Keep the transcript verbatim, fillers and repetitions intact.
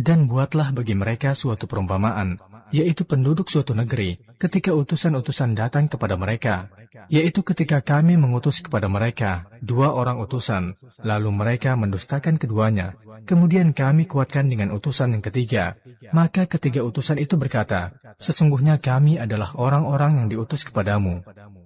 Dan buatlah bagi mereka suatu perumpamaan, yaitu penduduk suatu negeri, ketika utusan-utusan datang kepada mereka, yaitu ketika kami mengutus kepada mereka dua orang utusan, lalu mereka mendustakan keduanya. Kemudian kami kuatkan dengan utusan yang ketiga. Maka ketiga utusan itu berkata, sesungguhnya kami adalah orang-orang yang diutus kepadamu.